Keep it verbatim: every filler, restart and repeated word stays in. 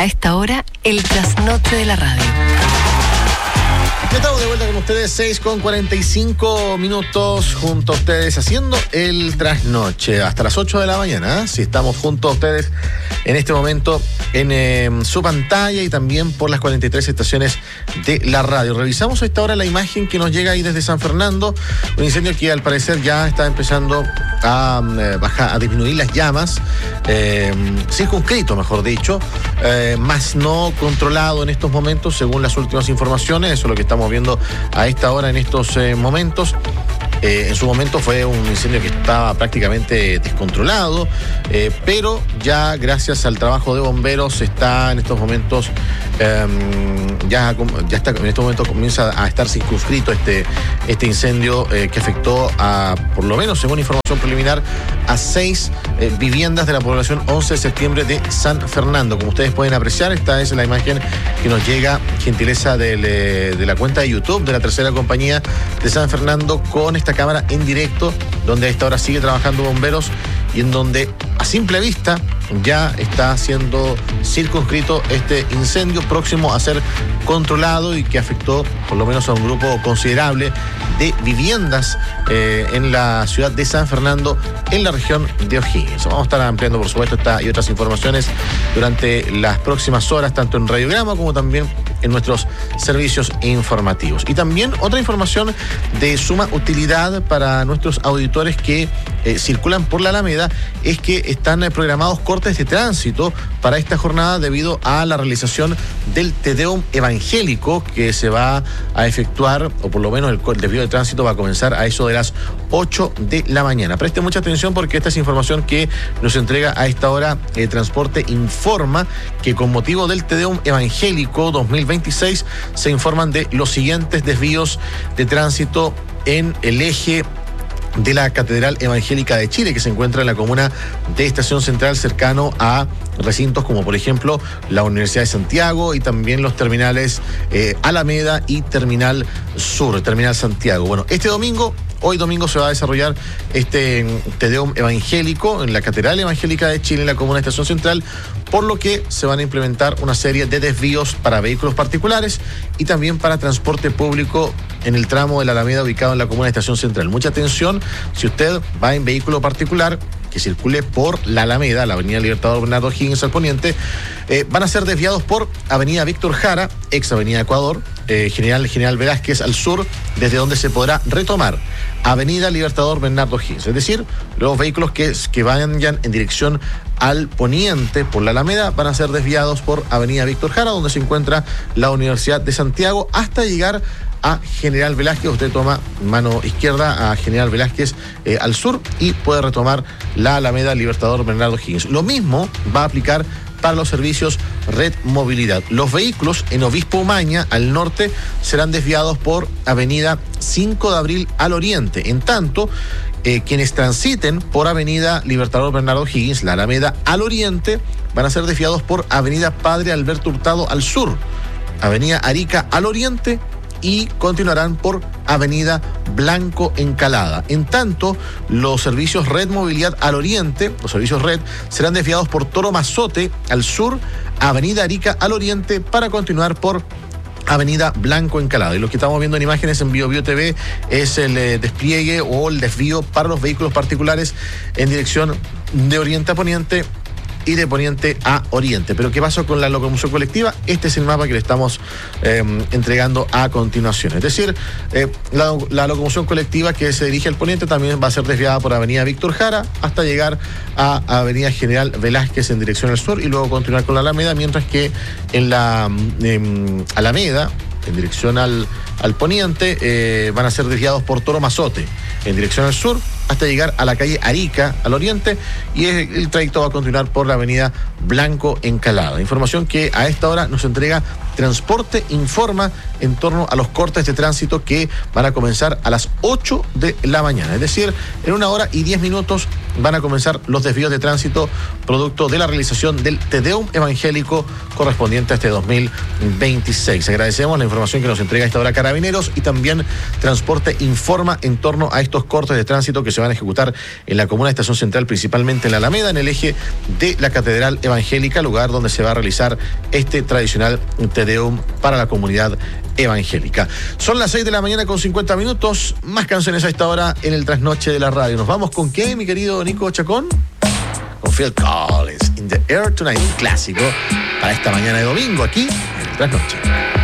A esta hora, el trasnoche de la radio. Ya estamos de vuelta con ustedes, seis con cuarenta y cinco minutos, junto a ustedes haciendo el trasnoche hasta las ocho de la mañana. ¿eh? Si estamos junto a ustedes en este momento en eh, su pantalla y también por las cuarenta y tres estaciones de la radio. Revisamos a esta hora la imagen que nos llega ahí desde San Fernando, un incendio que al parecer ya está empezando a eh, bajar, a disminuir las llamas, eh, circunscrito, mejor dicho, eh, más no controlado en estos momentos, según las últimas informaciones. Eso es lo que estamos viendo a esta hora en estos eh, momentos. Eh, en su momento fue un incendio que estaba prácticamente descontrolado, eh, pero ya gracias al trabajo de bomberos está en estos momentos, eh, ya, ya está, en estos momentos comienza a estar circunscrito este, este incendio eh, que afectó a, por lo menos según información preliminar, a seis eh, viviendas de la población once de septiembre de San Fernando. Como ustedes pueden apreciar, esta es la imagen que nos llega, gentileza del, de la cuenta de YouTube de la tercera compañía de San Fernando, con esta cámara en directo, donde a esta hora sigue trabajando bomberos y en donde a simple vista ya está siendo circunscrito este incendio, próximo a ser controlado y que afectó por lo menos a un grupo considerable de viviendas eh, en la ciudad de San Fernando, en la región de O'Higgins. Vamos a estar ampliando, por supuesto, esta y otras informaciones durante las próximas horas, tanto en Radiograma como también en nuestros servicios informativos. Y también otra información de suma utilidad para nuestros auditores que eh, circulan por la Alameda es que están eh, programados cortes de tránsito para esta jornada debido a la realización del Te Deum evangélico que se va a efectuar, o por lo menos el, el desvío de tránsito va a comenzar a eso de las ocho de la mañana. Preste mucha atención porque esta es información que nos entrega a esta hora eh, Transporte Informa, que con motivo del Te Deum evangélico dos mil veintiséis se informan de los siguientes desvíos de tránsito en el eje de la Catedral Evangélica de Chile, que se encuentra en la comuna de Estación Central, cercano a recintos como por ejemplo la Universidad de Santiago y también los terminales eh, Alameda y Terminal Sur, Terminal Santiago. Bueno, este domingo Hoy domingo se va a desarrollar este Te Deum evangélico en la Catedral Evangélica de Chile, en la comuna de Estación Central, por lo que se van a implementar una serie de desvíos para vehículos particulares y también para transporte público en el tramo de la Alameda ubicado en la comuna de Estación Central. Mucha atención, si usted va en vehículo particular que circule por la Alameda, la avenida Libertador Bernardo O'Higgins al poniente, eh, van a ser desviados por avenida Víctor Jara, ex avenida Ecuador, eh, General General Velázquez al sur, desde donde se podrá retomar avenida Libertador Bernardo O'Higgins. Es decir, los vehículos que, que vayan en dirección al poniente por la Alameda van a ser desviados por avenida Víctor Jara, donde se encuentra la Universidad de Santiago, hasta llegar a General Velázquez. Usted toma mano izquierda a General Velázquez eh, al sur y puede retomar la Alameda Libertador Bernardo O'Higgins. Lo mismo va a aplicar para los servicios Red Movilidad. Los vehículos en Obispo Umaña, al norte, serán desviados por avenida cinco de abril al oriente. En tanto, eh, quienes transiten por avenida Libertador Bernardo O'Higgins, la Alameda al oriente, van a ser desviados por avenida Padre Alberto Hurtado al sur, avenida Arica al oriente, y continuarán por avenida Blanco Encalada. En tanto, los servicios Red Movilidad al oriente, los servicios Red, serán desviados por Toro Mazote al sur, avenida Arica al oriente, para continuar por avenida Blanco Encalada. Y lo que estamos viendo en imágenes en Bio Bio T V es el eh, despliegue o el desvío para los vehículos particulares en dirección de oriente a poniente y de poniente a oriente. Pero ¿qué pasó con la locomoción colectiva? Este es el mapa que le estamos eh, entregando a continuación. Es decir, eh, la, la locomoción colectiva que se dirige al poniente también va a ser desviada por avenida Víctor Jara hasta llegar a avenida General Velázquez en dirección al sur y luego continuar con la Alameda, mientras que en la eh, Alameda, en dirección al, al poniente, eh, van a ser desviados por Toro Mazote en dirección al sur hasta llegar a la calle Arica al oriente, y el, el trayecto va a continuar por la avenida Blanco Encalada. Información que a esta hora nos entrega Transporte Informa en torno a los cortes de tránsito que van a comenzar a las ocho de la mañana. Es decir, en una hora y diez minutos van a comenzar los desvíos de tránsito producto de la realización del Te Deum evangélico correspondiente a este dos mil veintiséis. Agradecemos la información que nos entrega a esta hora Carabineros y también Transporte Informa en torno a estos cortes de tránsito que se van a ejecutar en la comuna de Estación Central, principalmente en la Alameda, en el eje de la Catedral Evangélica, lugar donde se va a realizar este tradicional Te Deum para la comunidad evangélica. Son las seis de la mañana con cincuenta minutos, más canciones a esta hora en el Trasnoche de la Radio. ¿Nos vamos con qué, mi querido Nico Chacón? Con Phil Collins, In the Air Tonight, un clásico para esta mañana de domingo aquí en el Trasnoche.